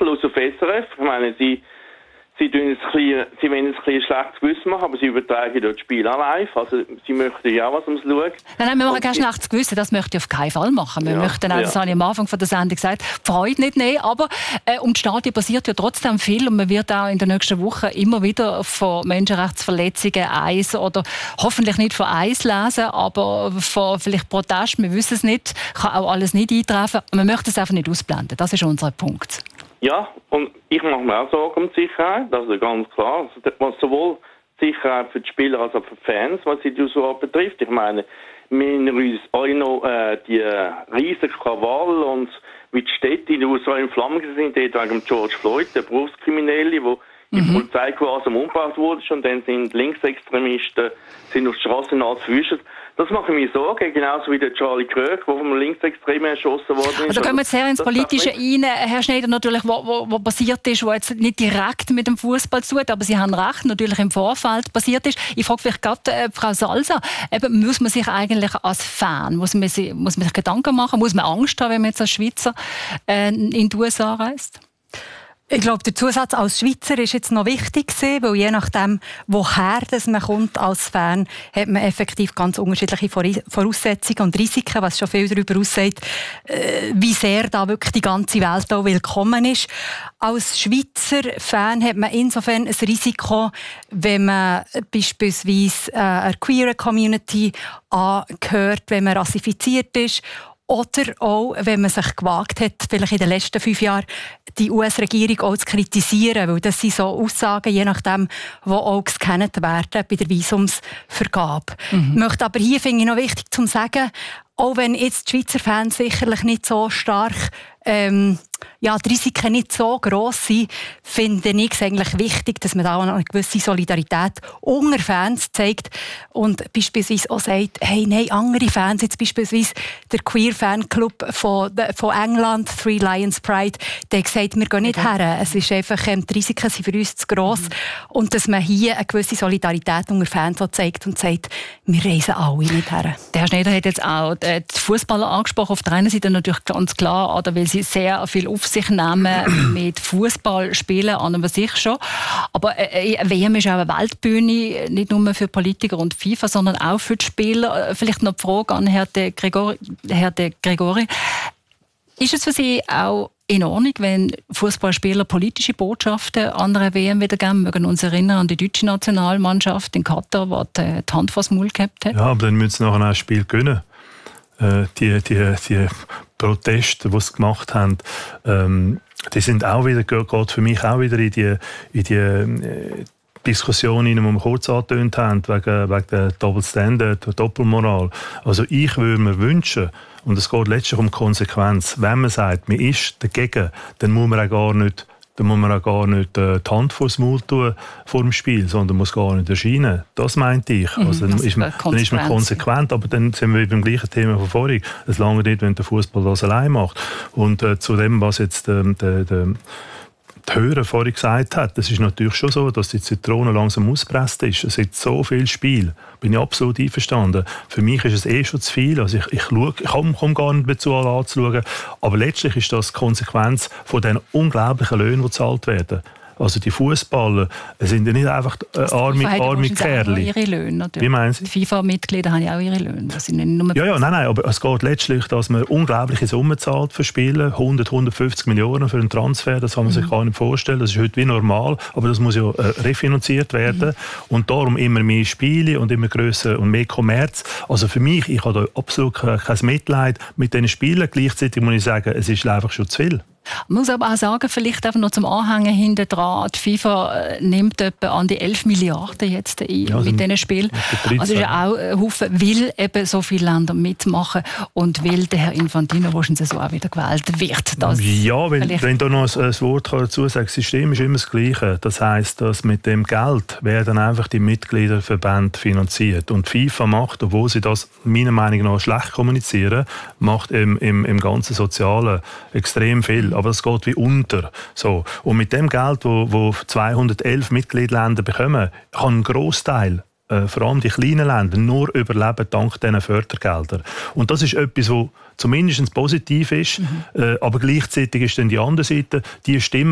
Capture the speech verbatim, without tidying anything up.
höre auf S R F. Ich meine, sie, sie, tun es ein bisschen, sie wollen es ein bisschen schlechtes Gewissen machen, aber sie übertragen dort das Spiel auch live. Also sie möchten ja auch was ums Schauen. Nein, nein, wir machen kein schlechtes Gewissen, das möchte ich auf keinen Fall machen. Wir ja, möchten auch, das ja. habe ich am Anfang von der Sendung gesagt, die Freude nicht nehmen, aber äh, um die Stadien passiert ja trotzdem viel und man wird auch in den nächsten Wochen immer wieder von Menschenrechtsverletzungen eins oder hoffentlich nicht von eins lesen, aber von vielleicht Protest, wir wissen es nicht, kann auch alles nicht eintreffen. Man möchte es einfach nicht ausblenden, das ist unser Punkt. Ja, und ich mache mir auch Sorgen um die Sicherheit, also ganz klar. Also, was sowohl die Sicherheit für die Spieler als auch für die Fans, was die Auswahl betrifft. Ich meine, wir erinnern uns alle noch äh, die riesigen Krawall und wie die Städte in den U S A in Flammen sind, dort wegen George Floyd, der Berufskriminelle, der in mhm. Polizei quasi umgebracht wurde und dann sind Linksextremisten sind auf die Straße nahe verwüstet. Das macht mir Sorgen, genauso wie der Charlie Kirk, der vom Linksextremen erschossen worden ist. Also gehen wir jetzt sehr ins Politische rein. Herr Schneider, natürlich, was wo, wo passiert ist, was jetzt nicht direkt mit dem Fußball zu tut, aber Sie haben recht, natürlich im Vorfeld passiert ist. Ich frage vielleicht gerade äh, Frau Salsa, eben, muss man sich eigentlich als Fan, muss man, sich, muss man sich Gedanken machen, muss man Angst haben, wenn man jetzt als Schweizer äh, in die U S A reist? Ich glaube, der Zusatz als Schweizer ist jetzt noch wichtig gewesen, weil je nachdem, woher das man kommt als Fan, hat man effektiv ganz unterschiedliche Voraussetzungen und Risiken, was schon viel darüber aussagt, wie sehr da wirklich die ganze Welt auch willkommen ist. Als Schweizer Fan hat man insofern ein Risiko, wenn man beispielsweise einer queeren Community angehört, wenn man rassifiziert ist. Oder auch, wenn man sich gewagt hat, vielleicht in den letzten fünf Jahren die U S-Regierung auch zu kritisieren, weil das sind so Aussagen, je nachdem, die auch gescannt werden bei der Visumsvergabe. Mhm. Ich möchte aber hier, finde ich, noch wichtig zu sagen, auch wenn jetzt die Schweizer Fans sicherlich nicht so stark ähm, ja, die Risiken nicht so gross sind, finde ich es eigentlich wichtig, dass man da auch eine gewisse Solidarität unter Fans zeigt und beispielsweise auch sagt, hey, nein, andere Fans, jetzt beispielsweise der Queer Fanclub von, von England, Three Lions Pride, der hat gesagt, wir gehen nicht ja. her. Es ist einfach, ähm, die Risiken sind für uns zu gross. Mhm. Und dass man hier eine gewisse Solidarität unter Fans so zeigt und sagt, wir reisen alle nicht her. Der Herr Schneider hat jetzt auch die Fußballer angesprochen. Auf der einen Seite natürlich ganz klar, oder weil sie sehr viel auf sich nehmen mit Fußball spielen an und sich schon. Aber äh, W M ist auch eine Weltbühne, nicht nur für Politiker und FIFA, sondern auch für die Spieler. Vielleicht noch die Frage an Herrn de Gregori. Herr de Gregori. Ist es für Sie auch in Ordnung, wenn Fußballspieler politische Botschaften an einer W M wiedergeben? Wir mögen uns erinnern an die deutsche Nationalmannschaft in Katar, die die Hand vor das Maul gehabt hat. Ja, aber dann müssen sie nachher auch ein Spiel gewinnen. Äh, die, die, die Proteste, die sie gemacht haben, ähm, die sind auch wieder, geht für mich auch wieder in die, in die äh, Diskussion, die wir kurz angetönt haben, wegen, wegen der Double Standard, der Doppelmoral. Also ich würde mir wünschen, und es geht letztlich um Konsequenz, wenn man sagt, man ist dagegen, dann muss man auch gar nicht Dann muss man auch gar nicht äh, die Hand vor das Maul tun vor dem Spiel, sondern muss gar nicht erscheinen. Das meinte ich. Mhm, also, dann, ist man, dann ist man konsequent, aber dann sind wir beim gleichen Thema von vorhin. Es lange nicht, wenn der Fußball das allein macht. Und äh, zu dem, was jetzt ähm, der, der die Hörer vorhin gesagt hat, das ist natürlich schon so, dass die Zitrone langsam ausgepresst ist. Es gibt so viel Spiel. Bin ich absolut einverstanden. Für mich ist es eh schon zu viel. Also ich, ich, schaue, ich komme komm gar nicht dazu, alle anzuschauen. Aber letztlich ist das die Konsequenz von den unglaublichen Löhnen, die gezahlt werden. Also die Fußballer sind ja nicht einfach äh, arme, arme Kerle. Ihre Löhne, natürlich. Wie meinen Sie? Die FIFA-Mitglieder haben ja auch ihre Löhne. Das sind nicht nur ja, ja, nein, nein, aber es geht letztlich, dass man unglaubliche Summen zahlt für Spiele, hundert, hundertfünfzig Millionen für einen Transfer, das kann man sich mhm. gar nicht vorstellen. Das ist heute wie normal, aber das muss ja äh, refinanziert werden. Mhm. Und darum immer mehr Spiele und immer grösser und mehr Kommerz. Also für mich, ich habe da absolut kein Mitleid mit diesen Spielen. Gleichzeitig muss ich sagen, es ist einfach schon zu viel. Man muss aber auch sagen, vielleicht einfach noch zum Anhängen hinten dran, die FIFA nimmt etwa an die elf Milliarden jetzt ein ja, mit diesen Spielen. Also ist ja auch ein Haufen, weil eben so viele Länder mitmachen und weil der Herr Infantino wahrscheinlich so auch wieder gewählt wird. Das ja, wenn, wenn da noch ein, ein Wort dazu sagen, das System ist immer das Gleiche. Das heisst, dass mit dem Geld werden einfach die Mitgliederverbände finanziert. Und die FIFA macht, obwohl sie das meiner Meinung nach schlecht kommunizieren, macht im, im, im ganzen Sozialen extrem viel. Aber es geht wie unter. So. Und mit dem Geld, wo, wo zweihundertelf Mitgliedsländer bekommen, kann ein Grossteil, äh, vor allem die kleinen Länder, nur überleben dank diesen Fördergeldern. Und das ist etwas, was zumindest positiv ist, mhm. äh, aber gleichzeitig ist dann die andere Seite, die Stimme